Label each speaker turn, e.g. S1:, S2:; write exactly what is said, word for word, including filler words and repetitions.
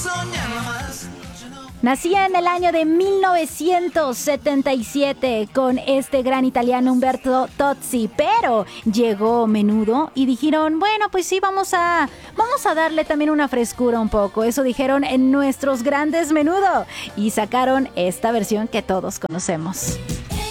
S1: Nacía en el año de mil novecientos setenta y siete con este gran italiano Umberto Tozzi, pero llegó Menudo y dijeron, bueno, pues sí, vamos a, vamos a darle también una frescura un poco. Eso dijeron en nuestros grandes Menudo y sacaron esta versión que todos conocemos.